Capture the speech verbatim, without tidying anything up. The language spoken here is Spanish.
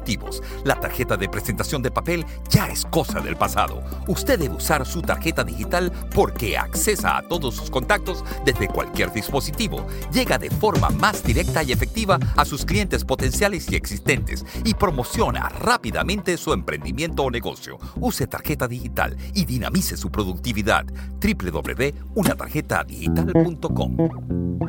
dispositivos. La tarjeta de presentación de papel ya es cosa del pasado. Usted debe usar su tarjeta digital porque accesa a todos sus contactos desde cualquier dispositivo. Llega de forma más directa y efectiva a sus clientes potenciales y existentes y promociona rápidamente su emprendimiento o negocio. Use tarjeta digital y dinamice su productividad. doble u doble u doble u punto una tarjeta digital punto com